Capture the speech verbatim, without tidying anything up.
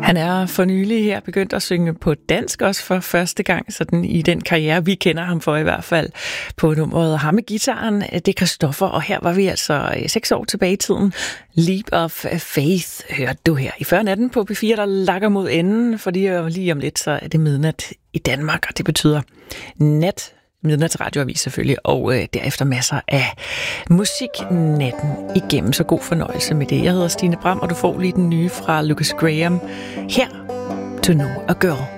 Han er for nylig her begyndt at synge på dansk, også for første gang sådan i den karriere, vi kender ham for i hvert fald, på nummeret Ham med Guitaren. Det er Christoffer, og her var vi altså seks år tilbage i tiden. Leap of Faith hørte du her i fyrre natten på P fire, der lakker mod enden, fordi lige om lidt så er det midnat i Danmark, og det betyder nat. Midnatsradioavis selvfølgelig, og øh, derefter masser af musik natten igennem. Så god fornøjelse med det. Jeg hedder Stine Bram, og du får lige den nye fra Lucas Graham. Her, To Know a Girl.